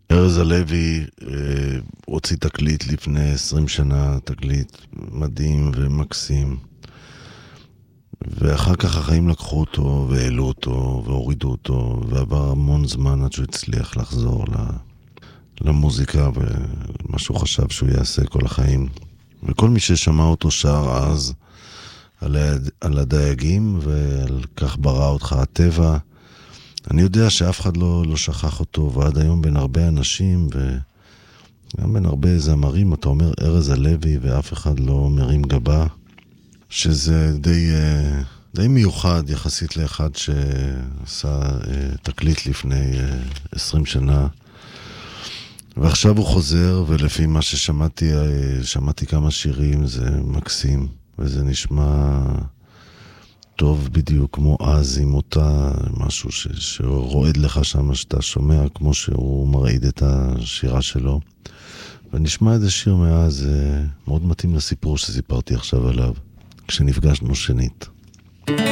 ארז הלוי הוציא תקליט לפני 20 שנה, תקליט מדהים ומקסים. ואחר כך החיים לקחו אותו והעלו אותו והורידו אותו, ועבר המון זמן עד שהוא הצליח לחזור למוזיקה ומה שהוא חשב שהוא יעשה כל החיים. וכל מי ששמע אותו שר אז על הדייגים ועל כך ברא אותך הטבע, אני יודע שאף אחד לא שכח אותו, ועד היום בין הרבה אנשים וגם בין הרבה זמרים אתה אומר ארז הלוי ואף אחד לא מרים גבה, שזה די מיוחד יחסית לאחד שעשה תקליט לפני 20 שנה, ועכשיו הוא חוזר, ולפי מה ששמעתי, שמעתי כמה שירים, זה מקסים, וזה נשמע טוב בדיוק כמו אז, עם אותה משהו שרועד לך שם, שאתה שומע כמו שהוא מרעיד את השירה שלו. ונשמע איזה שיר מאז, מאוד מתאים לסיפור שסיפרתי עכשיו עליו, כשנפגשנו שנית.